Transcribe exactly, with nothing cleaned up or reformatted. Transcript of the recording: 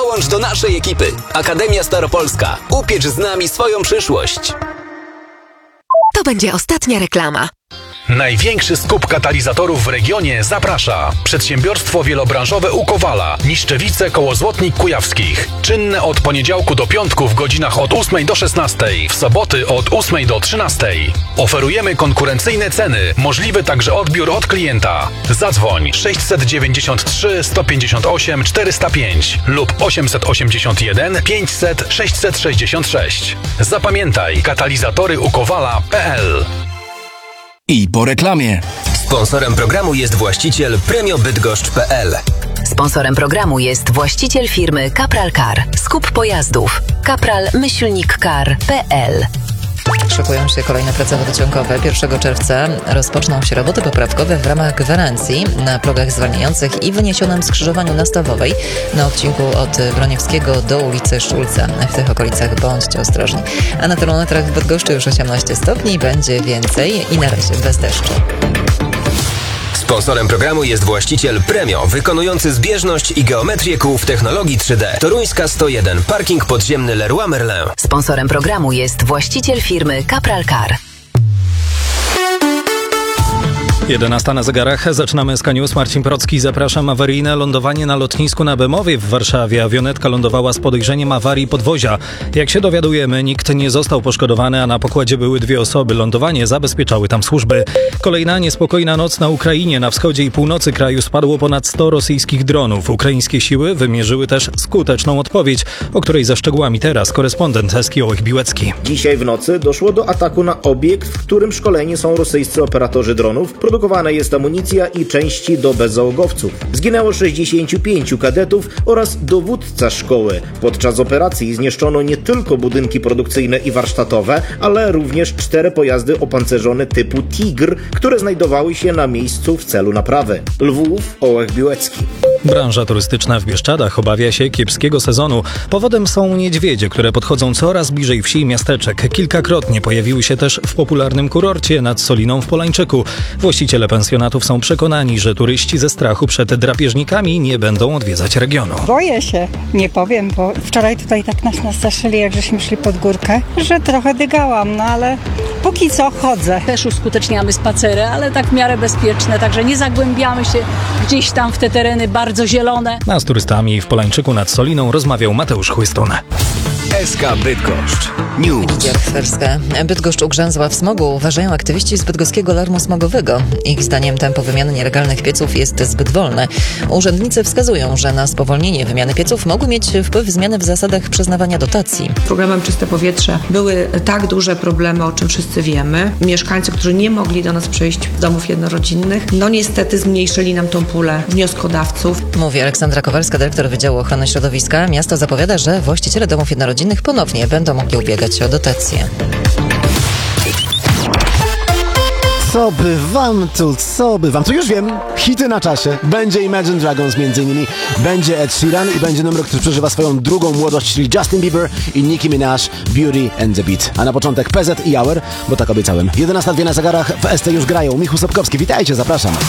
Dołącz do naszej ekipy. Akademia Staropolska. Upiecz z nami swoją przyszłość. To będzie ostatnia reklama. Największy skup katalizatorów w regionie zaprasza. Przedsiębiorstwo wielobranżowe u Kowala, Niszczewice koło Złotnik Kujawskich. Czynne od poniedziałku do piątku w godzinach od ósmej do szesnastej, w soboty od ósmej do trzynastej. Oferujemy konkurencyjne ceny, możliwy także odbiór od klienta. Zadzwoń sześćset dziewięćdziesiąt trzy sto pięćdziesiąt osiem czterysta pięć lub osiemset osiemdziesiąt jeden pięćset sześćset sześćdziesiąt sześć. Zapamiętaj, katalizatory u Kowala kropka p l. I po reklamie. Sponsorem programu jest właściciel premio bydgoszcz kropka p l. Sponsorem programu jest właściciel firmy Kapral Car. Skup pojazdów. kapral myślnik car kropka p l. Szykują się kolejne prace wodociągowe. pierwszego czerwca rozpoczną się roboty poprawkowe w ramach gwarancji na progach zwalniających i wyniesionym skrzyżowaniu na Stawowej na odcinku od Broniewskiego do ulicy Szulca. W tych okolicach bądźcie ostrożni. A na termometrach w Bydgoszczy już osiemnaście stopni, będzie więcej i na razie bez deszczu. Sponsorem programu jest właściciel Premio, wykonujący zbieżność i geometrię kół w technologii trzy D. Toruńska sto jeden, parking podziemny Leroy Merlin. Sponsorem programu jest właściciel firmy Kapral Car. jedenasta na zegarach. Zaczynamy z News. Marcin Procki. Zapraszam. Awaryjne lądowanie na lotnisku na Bemowie w Warszawie. Awionetka lądowała z podejrzeniem awarii podwozia. Jak się dowiadujemy, nikt nie został poszkodowany, a na pokładzie były dwie osoby. Lądowanie zabezpieczały tam służby. Kolejna niespokojna noc na Ukrainie. Na wschodzie i północy kraju spadło ponad sto rosyjskich dronów. Ukraińskie siły wymierzyły też skuteczną odpowiedź, o której za szczegółami teraz korespondent Eski Ołech-Biłecki. Dzisiaj w nocy doszło do ataku na obiekt, w którym szkoleni są rosyjscy operatorzy dronów. Produkowana jest amunicja i części do bezzałogowców. Zginęło sześćdziesięciu pięciu kadetów oraz dowódca szkoły. Podczas operacji zniszczono nie tylko budynki produkcyjne i warsztatowe, ale również cztery pojazdy opancerzone typu Tigr, które znajdowały się na miejscu w celu naprawy. Lwów, Ołech Biłecki. Branża turystyczna w Bieszczadach obawia się kiepskiego sezonu. Powodem są niedźwiedzie, które podchodzą coraz bliżej wsi i miasteczek. Kilkakrotnie pojawiły się też w popularnym kurorcie nad Soliną w Polańczyku. Właściciele pensjonatów są przekonani, że turyści ze strachu przed drapieżnikami nie będą odwiedzać regionu. Boję się, nie powiem, bo wczoraj tutaj tak nas nastraszyli, jak żeśmy szli pod górkę, że trochę dygałam, no ale póki co chodzę. Też uskuteczniamy spacery, ale tak w miarę bezpieczne, także nie zagłębiamy się gdzieś tam w te tereny bardzo zielone. A z turystami w Polańczyku nad Soliną rozmawiał Mateusz Chłystun. S K Bydgoszcz News. Lidia Chwerska. Bydgoszcz ugrzęzła w smogu, uważają aktywiści z bydgoskiego alarmu smogowego. Ich zdaniem tempo wymiany nielegalnych pieców jest zbyt wolne. Urzędnicy wskazują, że na spowolnienie wymiany pieców mogły mieć wpływ zmiany w zasadach przyznawania dotacji. Programem Czyste Powietrze były tak duże problemy, o czym wszyscy wiemy. Mieszkańcy, którzy nie mogli do nas przyjść z domów jednorodzinnych, no niestety zmniejszyli nam tą pulę wnioskodawców. Mówi Aleksandra Kowalska, dyrektor Wydziału Ochrony Środowiska. Miasto zapowiada, że właściciele domów jednorodzinnych ponownie będą mogli ubiegać się o dotacje. Co by wam tu, co by wam tu, już wiem, hity na czasie. Będzie Imagine Dragons między innymi, będzie Ed Sheeran i będzie numer, który przeżywa swoją drugą młodość, czyli Justin Bieber i Nicki Minaj, Beauty and the Beat. A na początek P Z i Hour, bo tak obiecałem. jedenasta dwie na zegarach, w S T już grają. Michał Sobkowski, witajcie, zapraszam.